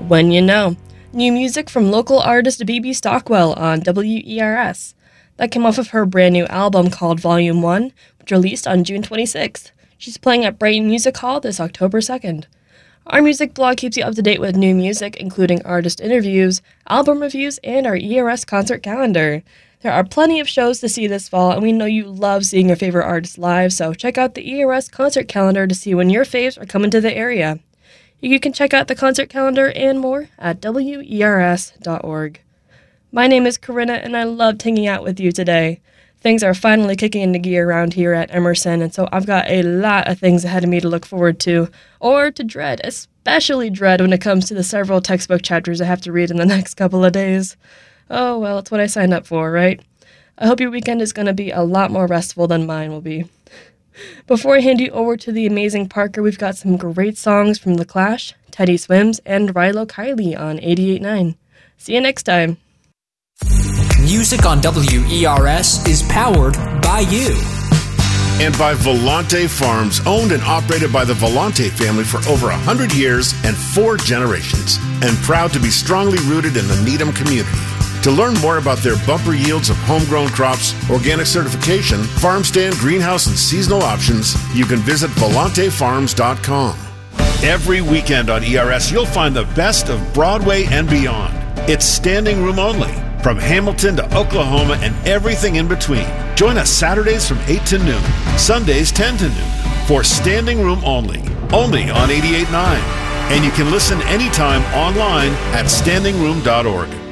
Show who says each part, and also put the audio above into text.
Speaker 1: When You Know. New music from local artist BB Stockwell on WERS. That came off of her brand new album called Volume 1, which released on June 26th. She's playing at Brighton Music Hall this October 2nd. Our music blog keeps you up to date with new music, including artist interviews, album reviews, and our ERS concert calendar. There are plenty of shows to see this fall, and we know you love seeing your favorite artists live, so check out the ERS concert calendar to see when your faves are coming to the area. You can check out the concert calendar and more at WERS.org. My name is Corinna, and I loved hanging out with you today. Things are finally kicking into gear around here at Emerson, and so I've got a lot of things ahead of me to look forward to, or to dread, especially dread when it comes to the several textbook chapters I have to read in the next couple of days. Oh, well, it's what I signed up for, right? I hope your weekend is going to be a lot more restful than mine will be. Before I hand you over to the amazing Parker, we've got some great songs from The Clash, Teddy Swims, and Rilo Kiley on 88.9. See you next time.
Speaker 2: Music on WERS is powered by you.
Speaker 3: And by Volante Farms, owned and operated by the Volante family for over 100 years and 4 generations, and proud to be strongly rooted in the Needham community. To learn more about their bumper yields of homegrown crops, organic certification, farm stand, greenhouse, and seasonal options, you can visit volantefarms.com. Every weekend on ERS, you'll find the best of Broadway and beyond. It's standing room only, from Hamilton to Oklahoma and everything in between. Join us Saturdays from 8 to noon, Sundays 10 to noon, for Standing Room Only on 88.9. And you can listen anytime online at standingroom.org.